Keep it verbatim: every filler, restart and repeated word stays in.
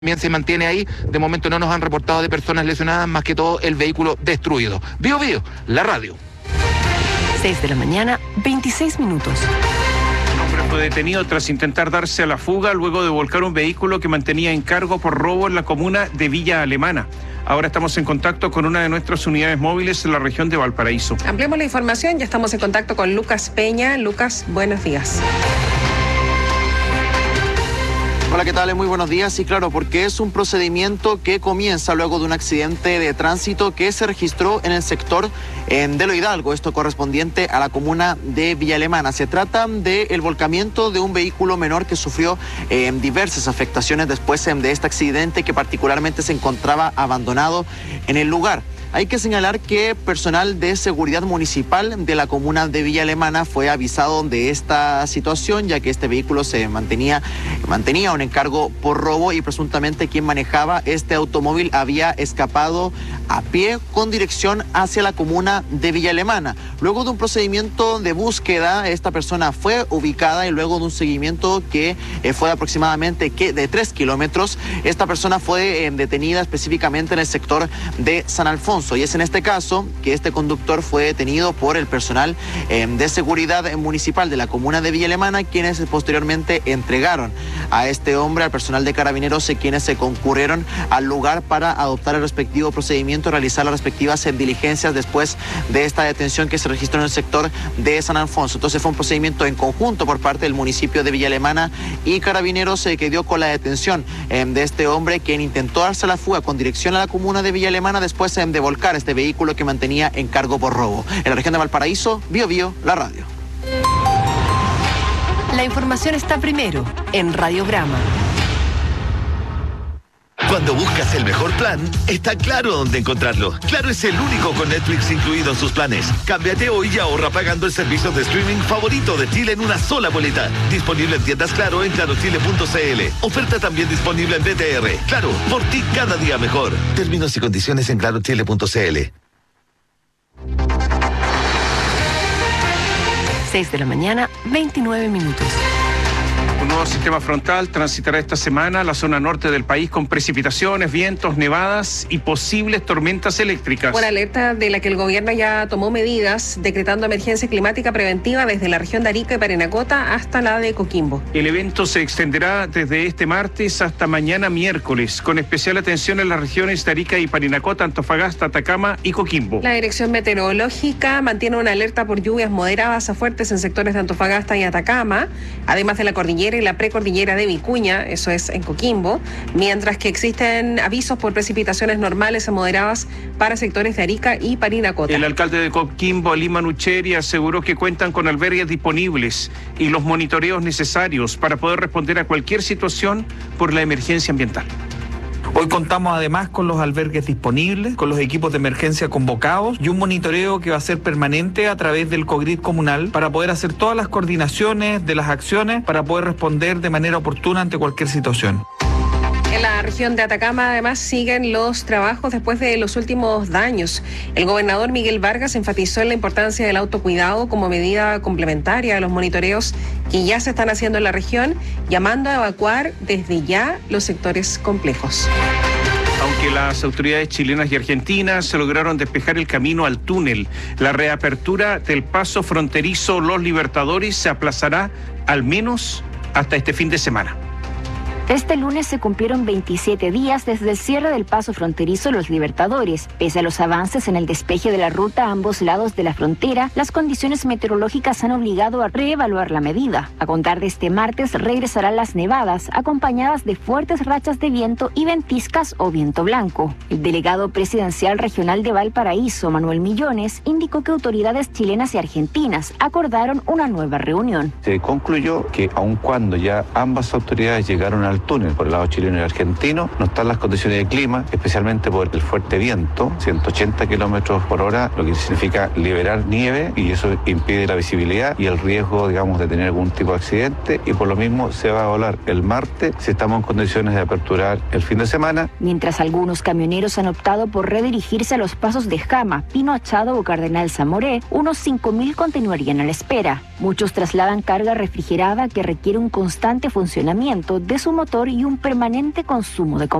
También se mantiene ahí. De momento no nos han reportado de personas lesionadas, más que todo el vehículo destruido. Bio Bio, la radio. seis de la mañana, veintiséis minutos. Un hombre fue detenido tras intentar darse a la fuga luego de volcar un vehículo que mantenía en cargo por robo en la comuna de Villa Alemana. Ahora estamos en contacto con una de nuestras unidades móviles en la región de Valparaíso. Ampliamos la información, ya estamos en contacto con Lucas Peña. Lucas, buenos días. Hola, ¿qué tal? Muy buenos días. Y claro, porque es un procedimiento que comienza luego de un accidente de tránsito que se registró en el sector eh, de Lo Hidalgo, esto correspondiente a la comuna de Villa Alemana. Se trata del volcamiento de un vehículo menor que sufrió eh, diversas afectaciones después eh, de este accidente, que particularmente se encontraba abandonado en el lugar. Hay que señalar que personal de seguridad municipal de la comuna de Villa Alemana fue avisado de esta situación, ya que este vehículo se mantenía, mantenía un encargo por robo y presuntamente quien manejaba este automóvil había escapado a pie con dirección hacia la comuna de Villa Alemana. Luego de un procedimiento de búsqueda, esta persona fue ubicada y luego de un seguimiento que eh, fue aproximadamente que de tres kilómetros, esta persona fue eh, detenida específicamente en el sector de San Alfonso. Y es en este caso que este conductor fue detenido por el personal eh, de seguridad municipal de la comuna de Villa Alemana, quienes posteriormente entregaron a este hombre al personal de carabineros, eh, quienes se concurrieron al lugar para adoptar el respectivo procedimiento y realizar las respectivas eh, diligencias después de esta detención que se registró en el sector de San Alfonso. Entonces fue un procedimiento en conjunto por parte del municipio de Villa Alemana y carabineros eh, que dio con la detención eh, de este hombre, quien intentó darse la fuga con dirección a la comuna de Villa Alemana después eh, de volcar este vehículo que mantenía en cargo por robo. En la región de Valparaíso, Bio Bio, la radio. La información está primero en Radiograma. Cuando buscas el mejor plan, está Claro dónde encontrarlo. Claro es el único con Netflix incluido en sus planes. Cámbiate hoy y ahorra pagando el servicio de streaming favorito de Chile en una sola boleta. Disponible en tiendas Claro en claro chile punto c l. Oferta también disponible en B T R. Claro, por ti cada día mejor. Términos y condiciones en claro chile punto c l. seis de la mañana, veintinueve minutos. Un nuevo sistema frontal transitará esta semana la zona norte del país con precipitaciones, vientos, nevadas y posibles tormentas eléctricas. Una alerta de la que el gobierno ya tomó medidas, decretando emergencia climática preventiva desde la región de Arica y Parinacota hasta la de Coquimbo. El evento se extenderá desde este martes hasta mañana miércoles, con especial atención en las regiones de Arica y Parinacota, Antofagasta, Atacama y Coquimbo. La Dirección Meteorológica mantiene una alerta por lluvias moderadas a fuertes en sectores de Antofagasta y Atacama, además de la cordillera y la precordillera de Vicuña, eso es en Coquimbo, mientras que existen avisos por precipitaciones normales a moderadas para sectores de Arica y Parinacota. El alcalde de Coquimbo, Lima Nucheri, aseguró que cuentan con albergues disponibles y los monitoreos necesarios para poder responder a cualquier situación por la emergencia ambiental. Hoy contamos además con los albergues disponibles, con los equipos de emergencia convocados y un monitoreo que va a ser permanente a través del COGRID comunal para poder hacer todas las coordinaciones de las acciones para poder responder de manera oportuna ante cualquier situación. En la región de Atacama, además, siguen los trabajos después de los últimos daños. El gobernador Miguel Vargas enfatizó en la importancia del autocuidado como medida complementaria a los monitoreos que ya se están haciendo en la región, llamando a evacuar desde ya los sectores complejos. Aunque las autoridades chilenas y argentinas se lograron despejar el camino al túnel, la reapertura del paso fronterizo Los Libertadores se aplazará al menos hasta este fin de semana. Este lunes se cumplieron veintisiete días desde el cierre del paso fronterizo Los Libertadores. Pese a los avances en el despeje de la ruta a ambos lados de la frontera, las condiciones meteorológicas han obligado a reevaluar la medida. A contar de este martes regresarán las nevadas, acompañadas de fuertes rachas de viento y ventiscas o viento blanco. El delegado presidencial regional de Valparaíso, Manuel Millones, indicó que autoridades chilenas y argentinas acordaron una nueva reunión. Se concluyó que aun cuando ya ambas autoridades llegaron al túnel por el lado chileno y argentino, no están las condiciones de clima, especialmente por el fuerte viento, ciento ochenta kilómetros por hora, lo que significa liberar nieve, y eso impide la visibilidad y el riesgo, digamos, de tener algún tipo de accidente, y por lo mismo se va a volar el martes si estamos en condiciones de aperturar el fin de semana. Mientras algunos camioneros han optado por redirigirse a los pasos de Jama, Pino Achado o Cardenal Zamoré, unos cinco mil continuarían a la espera. Muchos trasladan carga refrigerada que requiere un constante funcionamiento de su motor y un permanente consumo de combustible.